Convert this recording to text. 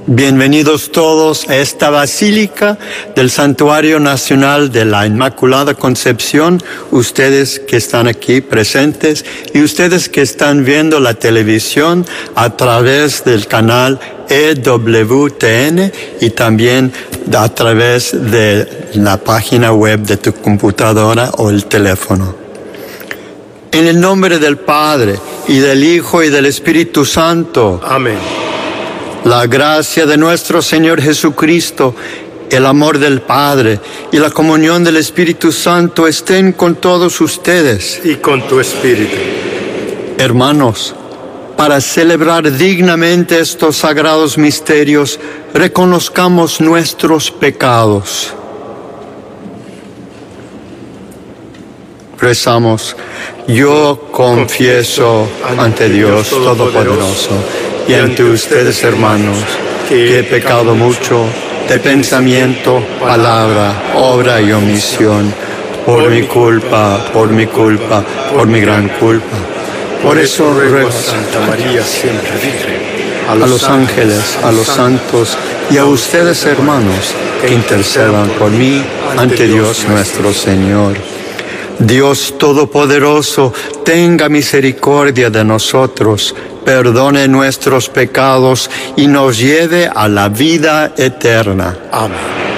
Bienvenidos todos a esta Basílica del Santuario Nacional de la Inmaculada Concepción, ustedes que están aquí presentes y ustedes que están viendo la televisión a través del canal EWTN y también a través de la página web de tu computadora o el teléfono. En el nombre del Padre, y del Hijo, y del Espíritu Santo. Amén. La gracia de nuestro Señor Jesucristo, el amor del Padre y la comunión del Espíritu Santo estén con todos ustedes. Y con tu espíritu. Hermanos, para celebrar dignamente estos sagrados misterios, reconozcamos nuestros pecados. Rezamos. Yo confieso ante Dios Todopoderoso y ante ustedes, hermanos, que he pecado mucho de pensamiento, palabra, obra y omisión, por mi culpa, por mi gran culpa. Por eso ruego a Santa María, siempre Virgen, a los ángeles, a los santos y a ustedes, hermanos, que intercedan por mí ante Dios nuestro Señor. Dios Todopoderoso, tenga misericordia de nosotros, perdone nuestros pecados y nos lleve a la vida eterna. Amén.